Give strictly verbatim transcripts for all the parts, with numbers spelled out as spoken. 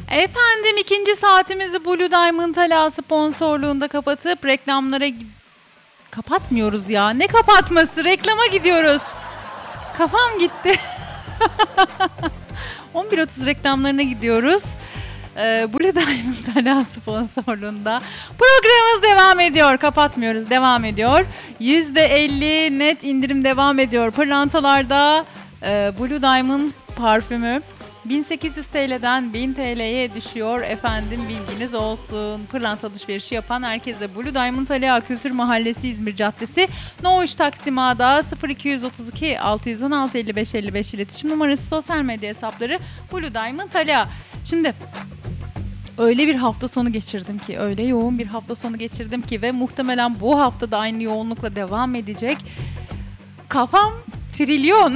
Efendim ikinci saatimizi Blue Diamond Hala sponsorluğunda kapatıp reklamlara gi- kapatmıyoruz ya. Ne kapatması? Reklama gidiyoruz. Kafam gitti. on bir otuz reklamlarına gidiyoruz. Ee, Blue Diamond Hala sponsorluğunda. Programımız devam ediyor. Kapatmıyoruz. Devam ediyor. yüzde elli net indirim devam ediyor. Pırlantalarda e, Blue Diamond parfümü bin sekiz yüz T L'den bin T L'ye düşüyor efendim, bilginiz olsun. Pırlanta alışverişi yapan herkese Blue Diamond Hala Kültür Mahallesi İzmir Caddesi Noğuş Taksim A'da sıfır iki otuz iki altı on altı elli beş elli beş iletişim numarası, sosyal medya hesapları Blue Diamond Hala. Şimdi öyle bir hafta sonu geçirdim ki, öyle yoğun bir hafta sonu geçirdim ki ve muhtemelen bu hafta da aynı yoğunlukla devam edecek. Kafam trilyon.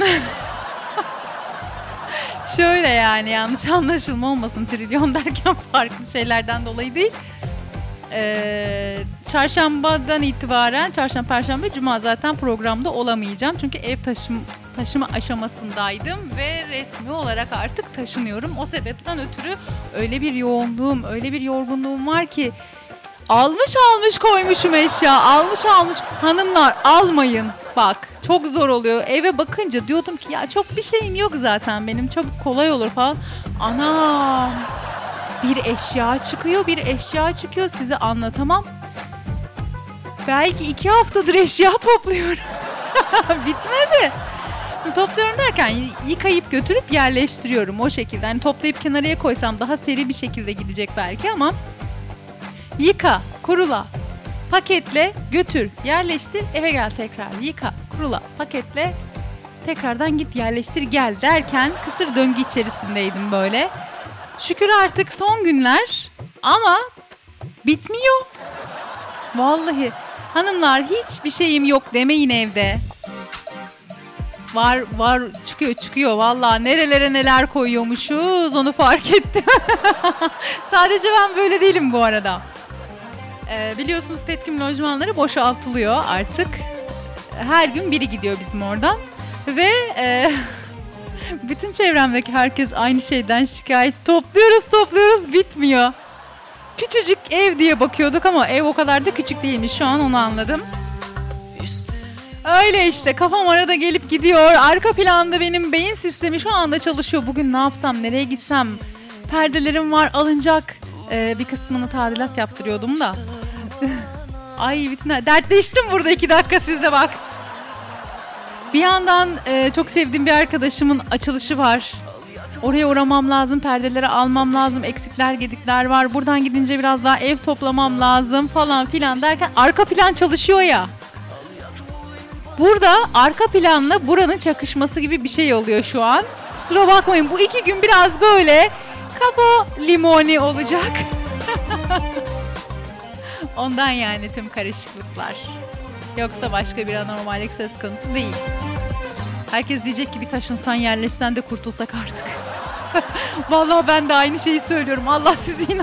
Şöyle, yani yanlış anlaşılma olmasın, trilyon derken farklı şeylerden dolayı değil. Ee, çarşambadan itibaren, çarşamba, perşembe, cuma zaten programda olamayacağım. Çünkü ev taşım, taşıma aşamasındaydım ve resmi olarak artık taşınıyorum. O sebepten ötürü öyle bir yoğunluğum, öyle bir yorgunluğum var ki almış almış koymuşum eşya, almış almış. Hanımlar almayın bak, çok zor oluyor. Eve bakınca diyordum ki ya çok bir şeyim yok zaten benim, çok kolay olur falan. Anam, bir eşya çıkıyor, bir eşya çıkıyor, size anlatamam. Belki iki haftadır eşya topluyorum. Bitmedi. Topluyorum derken yıkayıp götürüp yerleştiriyorum o şekilde. Hani toplayıp kenarıya koysam daha seri bir şekilde gidecek belki ama yıka, kurula, paketle, götür, yerleştir, eve gel tekrar. Yıka, kurula, paketle, tekrardan git yerleştir gel derken kısır döngü içerisindeydim böyle. Şükür artık son günler ama bitmiyor. Vallahi hanımlar hiçbir şeyim yok demeyin evde. Var var, çıkıyor çıkıyor vallahi, nerelere neler koyuyormuşuz onu fark ettim. Sadece ben böyle değilim bu arada. Ee, biliyorsunuz Petkim lojmanları boşaltılıyor artık. Her gün biri gidiyor bizim oradan. Ve e, bütün çevremdeki herkes aynı şeyden şikayet. Topluyoruz topluyoruz bitmiyor. Küçücük ev diye bakıyorduk ama ev o kadar da küçük değilmiş, şu an onu anladım. Öyle işte, kafam arada gelip gidiyor. Arka planda benim beyin sistemi şu anda çalışıyor. Bugün ne yapsam, nereye gitsem? Perdelerim var alınacak. Ee, bir kısmını tadilat yaptırıyordum da. Ay bütün dertleştim burada iki dakika sizde bak. Bir yandan e, çok sevdiğim bir arkadaşımın açılışı var. Oraya uğramam lazım, perdeleri almam lazım, eksikler gedikler var. Buradan gidince biraz daha ev toplamam lazım falan filan derken arka plan çalışıyor ya. Burada arka planla buranın çakışması gibi bir şey oluyor şu an. Kusura bakmayın, bu iki gün biraz böyle kafa limoni olacak. Ondan yani tüm karışıklıklar. Yoksa başka bir anormallik söz konusu değil. Herkes diyecek ki bir taşınsan, yerleşsen de kurtulsak artık. Vallahi ben de aynı şeyi söylüyorum. Allah sizi